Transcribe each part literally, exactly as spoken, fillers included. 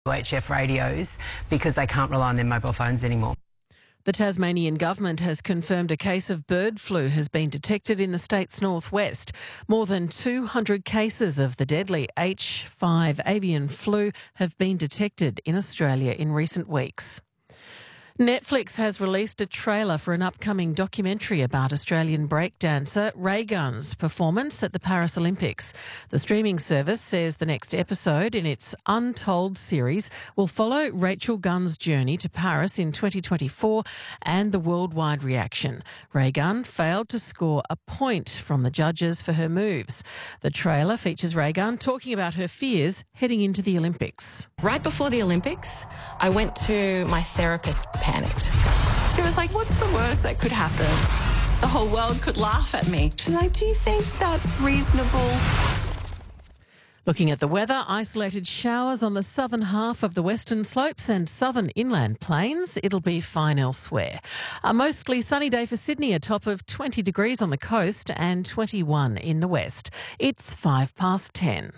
U H F radios because they can't rely on their mobile phones anymore. The Tasmanian government has confirmed a case of bird flu has been detected in the state's northwest. More than two hundred cases of the deadly H five avian flu have been detected in Australia in recent weeks. Netflix has released a trailer for an upcoming documentary about Australian breakdancer Ray Gunn's performance at the Paris Olympics. The streaming service says the next episode in its Untold series will follow Rachel Gunn's journey to Paris in twenty twenty-four and the worldwide reaction. Ray Gunn failed to score a point from the judges for her moves. The trailer features Ray Gunn talking about her fears heading into the Olympics. Right before the Olympics, I went to my therapist, panicked. She was like, what's the worst that could happen? The whole world could laugh at me. She's like, do you think that's reasonable? Looking at the weather, isolated showers on the southern half of the western slopes and southern inland plains. It'll be fine elsewhere. A mostly sunny day for Sydney, a top of twenty degrees on the coast and twenty-one in the west. It's five past ten.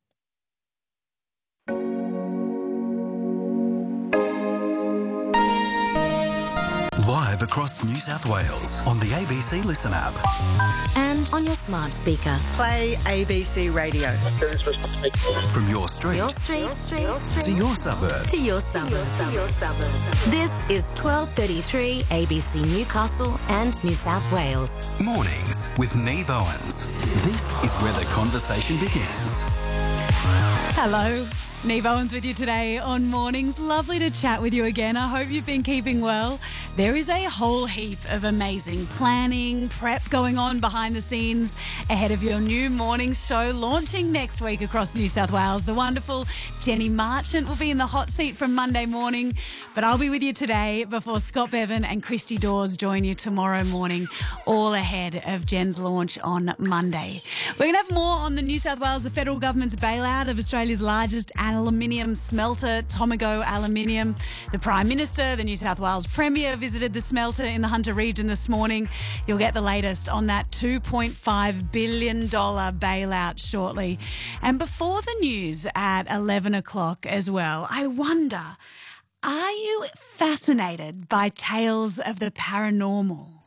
Live across New South Wales on the A B C Listen app. And on your smart speaker. Play A B C Radio. From your street, Your street, your street, to your suburb. to your suburb. To your suburb. This is twelve thirty-three A B C Newcastle and New South Wales. Mornings with Neve Owens. This is where the conversation begins. Hello, Neve Owens with you today on Mornings. Lovely to chat with you again. I hope you've been keeping well. There is a whole heap of amazing planning, prep going on behind the scenes ahead of your new morning show launching next week across New South Wales. The wonderful Jenny Marchant will be in the hot seat from Monday morning, but I'll be with you today before Scott Bevan and Christy Dawes join you tomorrow morning, all ahead of Jen's launch on Monday. We're going to have more on the New South Wales, the federal government's bailout of Australia's largest aluminium smelter, Tomago Aluminium. The Prime Minister, the New South Wales Premier, visited the smelter in the Hunter region this morning. You'll get the latest on that two point five billion dollars bailout shortly. And before the news at eleven o'clock as well, I wonder, are you fascinated by tales of the paranormal?